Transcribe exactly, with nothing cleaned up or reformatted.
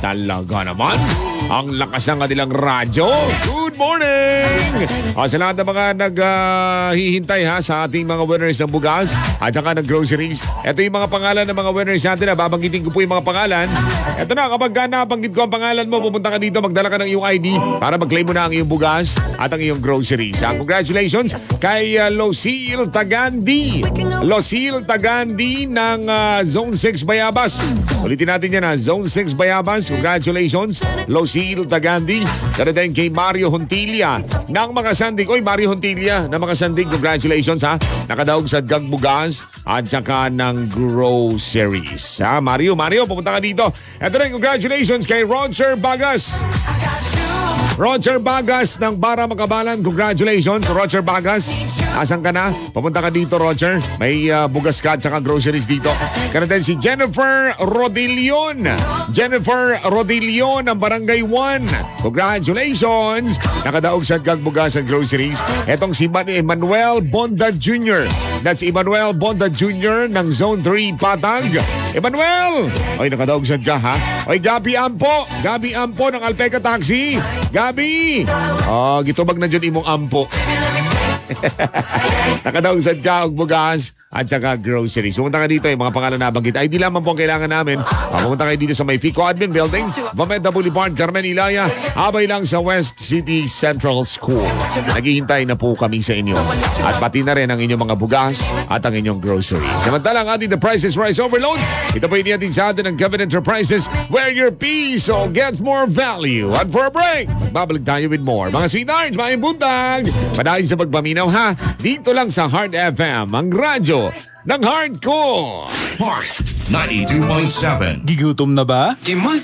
Talaga naman. Ang lakas ng kanilang radyo. Good morning! O, sa lahat ng mga naghihintay uh, ha sa ating mga winners ng bugas at saka ng groceries. Ito yung mga pangalan ng mga winners natin. Babanggitin ko po yung mga pangalan. Ito na, kapag ka nabanggit ko ang pangalan mo, pupunta ka dito, magdala ka ng iyong I D para mag-claim mo na ang iyong bugas at ang iyong groceries. Uh, congratulations kay uh, Lucille Tagandi. Lucille Tagandi ng uh, Zone six Bayabas. Ulitin natin yan ha, Zone six Bayabas. Congratulations, Lucille Tagandi. Pero din kay Mario Hontilia ng mga sandig. Oy, Mario Hontilia ng mga sandig. Congratulations ha. Nakadaog sa Gag Bugas at saka ng groceries. Ha, Mario, Mario, pupunta ka dito. Ito rin, congratulations kay Roger Bagas. Roger Bagas ng Bara Makabalan. Congratulations, Roger Bagas. Asan ka na? Pumunta ka dito, Roger. May uh, bugas ka at saka groceries dito. Kaya din si Jennifer Rodilion. Jennifer Rodilion ng Barangay one. Congratulations. Nakadaog sa Gagbugas at groceries. Etong si Emmanuel Bonda Junior That's Emmanuel Bonda Junior ng Zone three Patag. Emmanuel! Oy, nakadaog sa ka ha? Oy, Gabi Ampo. Gabi Ampo ng Alpeca Taxi. Gabi! Oh, gitubag na dyan imong ampo. Nakadaog sa ka og bugas at saka groceries. Pumunta ka dito, yung mga pangalan na banggit. I D lamang po ang kailangan namin. Pumunta kayo dito sa may Fico Admin Building, Vometa Boulevard, Carmen Ilaya. Abay lang sa West City Central School. Naghihintay na po kami sa inyo. At pati na rin ang inyong mga bugas at ang inyong groceries. Samantalang ating The Price is Rice Overload. Ito po inihatid sa atin ng Kevin Enterprises, where your piso gets more value. And for a break, babalik tayo with more. Mga sweethearts, mga buntag, panahin sa pagpaminaw ha. Dito lang sa Heart F M, ang radyo ng Heart ko. Heart ninety-two point seven. Gigutom na ba? Multi